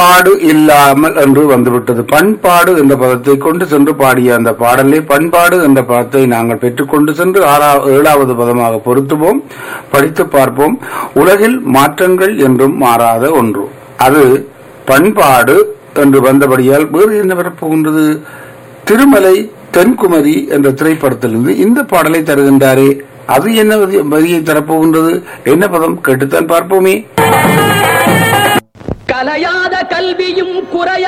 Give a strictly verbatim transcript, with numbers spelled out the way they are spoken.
பண்பாடு இல்லாமல் என்று வந்துவிட்டது. பண்பாடு என்ற பதத்தை கொண்டு சென்று பாடிய அந்த பாடலே பண்பாடு என்ற பதத்தை நாங்கள் பெற்றுக்கொண்டு சென்று ஆறாவது ஏழாவது பதமாக பொருத்துவோம், படித்து பார்ப்போம். உலகில் மாற்றங்கள் என்றும் மாறாத ஒன்று, அது பண்பாடு என்று வந்தபடியால் வேறு என்ன வரப்போகின்றது? திருமலை தென்குமரி என்ற திரைப்படத்திலிருந்து இந்த பாடலை தருகின்றாரே, அது என்ன வரியை தரப்போகின்றது? என்ன பதம்? கேட்டுத்தான் பார்ப்போமே. கலையாத கல்வியும் குறைய